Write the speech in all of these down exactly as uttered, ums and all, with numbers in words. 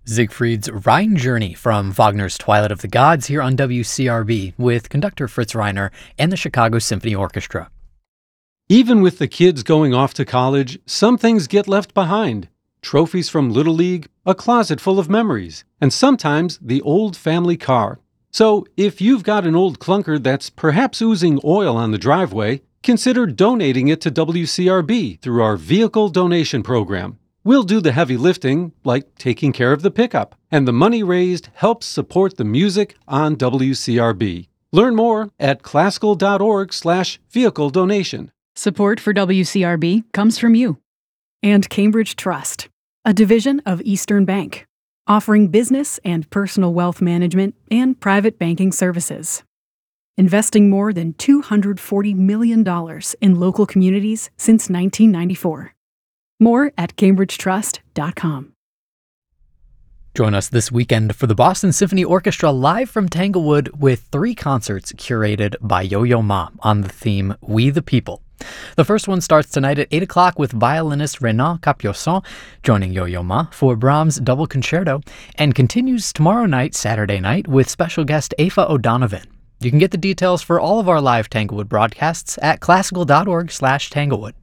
Siegfried's Rhine Journey from Wagner's Twilight of the Gods here on W C R B with conductor Fritz Reiner and the Chicago Symphony Orchestra. Even with the kids going off to college, some things get left behind. Trophies from Little League, a closet full of memories, and sometimes the old family car. So if you've got an old clunker that's perhaps oozing oil on the driveway, consider donating it to W C R B through our vehicle donation program. We'll do the heavy lifting, like taking care of the pickup, and the money raised helps support the music on W C R B. Learn more at classical.org slash vehicle donation. Support for W C R B comes from you. And Cambridge Trust, a division of Eastern Bank, offering business and personal wealth management and private banking services. Investing more than two hundred forty million dollars in local communities since nineteen ninety-four. More at cambridge trust dot com. Join us this weekend for the Boston Symphony Orchestra live from Tanglewood with three concerts curated by Yo-Yo Ma on the theme We the People. The first one starts tonight at eight o'clock with violinist Renan Capuçon joining Yo-Yo Ma for Brahms' Double Concerto, and continues tomorrow night, Saturday night, with special guest Aoife O'Donovan. You can get the details for all of our live Tanglewood broadcasts at classical.org slash Tanglewood.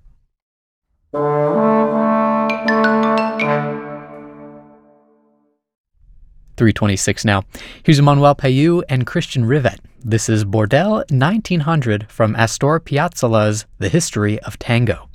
three twenty-six now. Here's Emmanuel Payou and Christian Rivet. This is Bordel nineteen hundred from Astor Piazzolla's The History of Tango.